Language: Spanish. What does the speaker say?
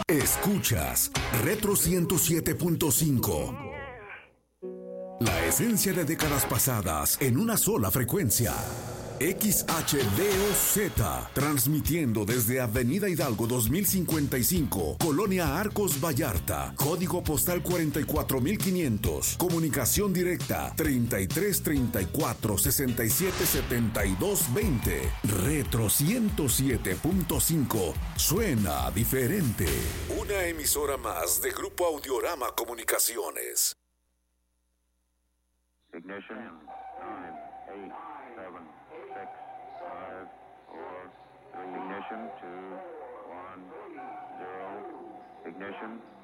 Escuchas Retro 107.5. La esencia de décadas pasadas en una sola frecuencia. XHDOZ, transmitiendo desde Avenida Hidalgo 2055, Colonia Arcos Vallarta, código postal 44500, comunicación directa 3334-677220. Retro 107.5, suena diferente. Una emisora más de Grupo Audiorama Comunicaciones. Ignition, 9, 8, 7, 6, 5, 4, 3, ignition, 2, 1, 0, ignition.